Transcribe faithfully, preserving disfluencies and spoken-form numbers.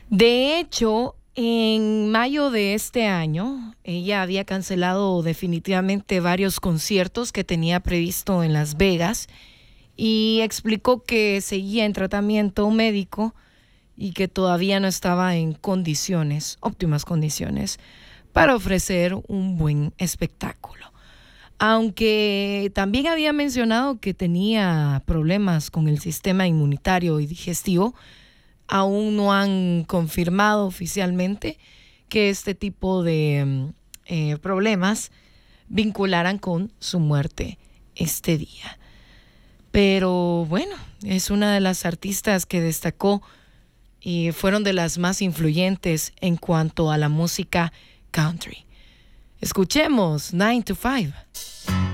De hecho, en mayo de este año, ella había cancelado definitivamente varios conciertos que tenía previsto en Las Vegas y explicó que seguía en tratamiento médico y que todavía no estaba en condiciones, óptimas condiciones, para ofrecer un buen espectáculo. Aunque también había mencionado que tenía problemas con el sistema inmunitario y digestivo, aún no han confirmado oficialmente que este tipo de eh, problemas vincularan con su muerte este día. Pero bueno, es una de las artistas que destacó y fueron de las más influyentes en cuanto a la música country. Escuchemos nine to five.